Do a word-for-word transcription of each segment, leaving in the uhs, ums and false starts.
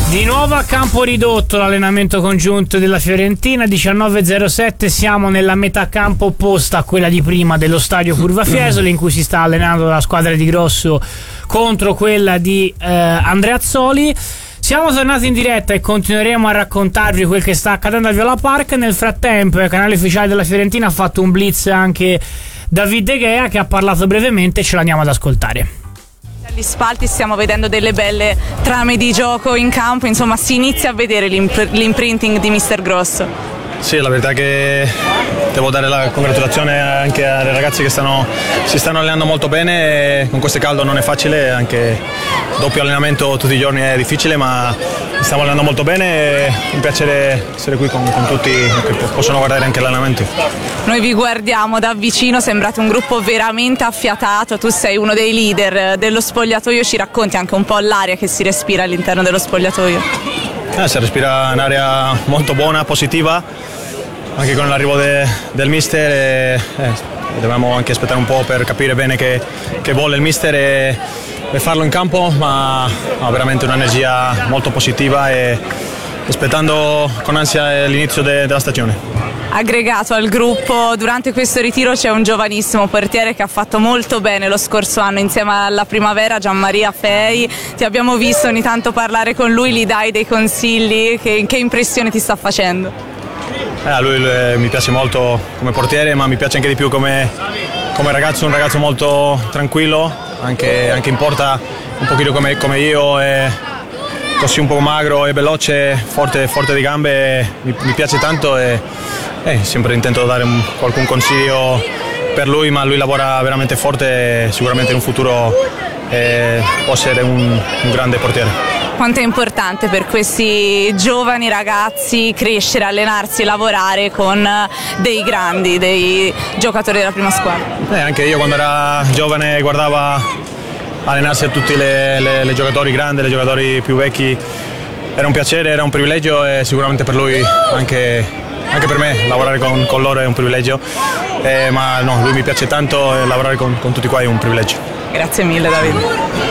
Di nuovo a campo ridotto l'allenamento congiunto della Fiorentina, diciannove e zero sette, siamo nella metà campo opposta a quella di prima dello stadio Curva Fiesole, in cui si sta allenando la squadra di Grosso contro quella di eh, Andreazzoli. Siamo tornati in diretta e continueremo a raccontarvi quel che sta accadendo al Viola Park. Nel frattempo il canale ufficiale della Fiorentina ha fatto un blitz anche David De Gea, che ha parlato brevemente, ce l'andiamo ad ascoltare. Agli spalti stiamo vedendo delle belle trame di gioco in campo, insomma si inizia a vedere l'imp- l'imprinting di mister Grosso. Sì, la verità è che devo dare la congratulazione anche ai ragazzi che stanno, si stanno allenando molto bene. Con questo caldo non è facile, anche doppio allenamento tutti i giorni è difficile, ma stiamo allenando molto bene e è un piacere essere qui con, con tutti che possono guardare anche l'allenamento. Noi vi guardiamo da vicino, sembrate un gruppo veramente affiatato, tu sei uno dei leader dello spogliatoio, ci racconti anche un po' l'aria che si respira all'interno dello spogliatoio? Eh, si respira un'aria molto buona, positiva, anche con l'arrivo de, del mister e, eh, dobbiamo anche aspettare un po' per capire bene che, che vuole il mister e, e farlo in campo, ma ha veramente un'energia molto positiva e aspettando con ansia l'inizio de, della stagione. Aggregato al gruppo durante questo ritiro c'è un giovanissimo portiere che ha fatto molto bene lo scorso anno insieme alla primavera, Gianmaria Fei. Ti abbiamo visto ogni tanto parlare con lui, gli dai dei consigli, che, che impressione ti sta facendo? Eh, a lui eh, mi piace molto come portiere, ma mi piace anche di più come, come ragazzo, un ragazzo molto tranquillo, anche, anche in porta un pochino come, come io, e così un po' magro e veloce, forte, forte di gambe, mi, mi piace tanto e eh, sempre intento dare un, qualche consiglio per lui, ma lui lavora veramente forte e sicuramente in un futuro eh, può essere un, un grande portiere. Quanto è importante per questi giovani ragazzi crescere, allenarsi, lavorare con dei grandi, dei giocatori della prima squadra? Eh, anche io quando ero giovane guardava allenarsi a tutti le, le, le giocatori grandi, le giocatori più vecchi, era un piacere, era un privilegio e sicuramente per lui anche, anche per me lavorare con, con loro è un privilegio, eh, ma no, lui mi piace tanto e lavorare con, con tutti qua è un privilegio. Grazie mille Davide.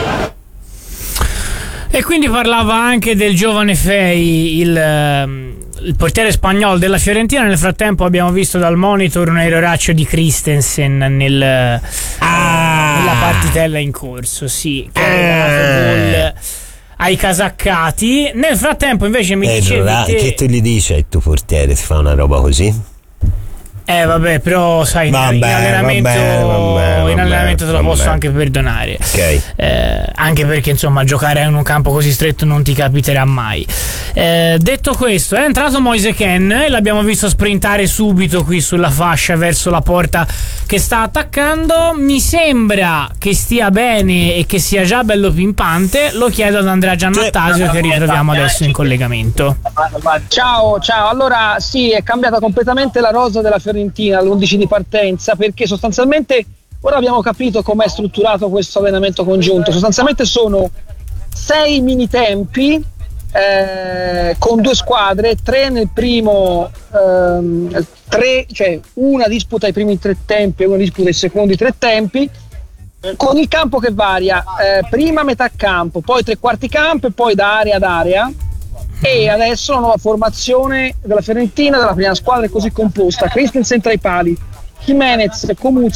E quindi parlava anche del giovane Fei, il, il portiere spagnolo della Fiorentina. Nel frattempo abbiamo visto dal monitor un aeroraccio di Christensen nel, ah. nella partitella in corso, sì, che ha dato gol ai casaccati. Nel frattempo invece mi eh, dicevi ra- che... che tu gli dici al tuo portiere se fa una roba così? Eh vabbè, però sai, vabbè, in allenamento, vabbè, vabbè, in allenamento te lo vabbè. posso anche perdonare, okay. eh, anche perché insomma giocare in un campo così stretto non ti capiterà mai. Eh, detto questo, è entrato Moise Kean e l'abbiamo visto sprintare subito qui sulla fascia verso la porta che sta attaccando. Mi sembra che stia bene e che sia già bello pimpante. Lo chiedo ad Andrea Giannattasio, che ritroviamo adesso in collegamento. Ciao, ciao. Allora sì, è cambiata completamente la rosa della Fiorentina all'undici di partenza, perché sostanzialmente ora abbiamo capito com'è strutturato questo allenamento congiunto. Sostanzialmente sono sei mini tempi eh, con due squadre, tre nel primo ehm, tre, cioè una disputa i primi tre tempi e una disputa i secondi tre tempi, con il campo che varia, eh, prima metà campo, poi tre quarti campo e poi da area ad area. E adesso la nuova formazione della Fiorentina, della prima squadra, è così composta: Christensen tra i pali, Jimenez, Comunzi